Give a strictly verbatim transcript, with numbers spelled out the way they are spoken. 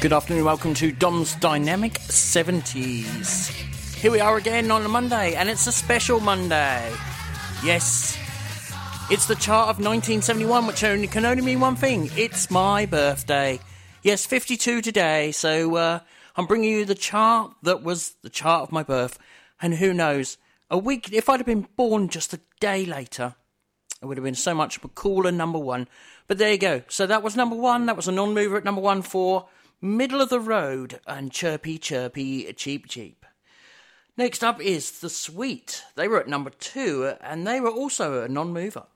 Good afternoon, welcome to Dom's Dynamic seventies. Here we are again on a Monday, and it's a special Monday. Yes, it's the chart of nineteen seventy-one, which only can only mean one thing. It's my birthday. Yes, fifty-two today, so uh, I'm bringing you the chart that was the chart of my birth. And who knows, a week, if I'd have been born just a day later, it would have been so much a cooler number one. But there you go. So that was number one. That was a non-mover at number one for Middle of the Road and Chirpy Chirpy Cheep Cheep. Next up is The Sweet. They were at number two, and they were also a non-mover.